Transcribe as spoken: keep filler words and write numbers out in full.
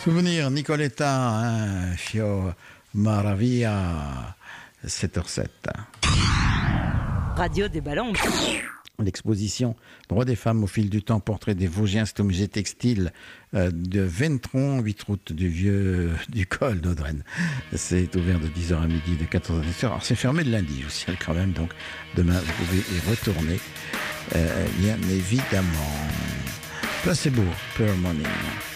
Souvenir, Nicoletta, hein, Fio Maravilla, sept heures sept. Radio des Balances. L'exposition Droits des femmes au fil du temps, portrait des Vosgiens, c'est au musée textile euh, de Ventron, huit route du Vieux du Col d'Audrenne. C'est ouvert de dix heures à midi, de quatorze heures à dix heures. Alors c'est fermé le lundi, je vous signale quand même, donc demain vous pouvez y retourner, euh, bien évidemment. Placebo, Pearl Morning.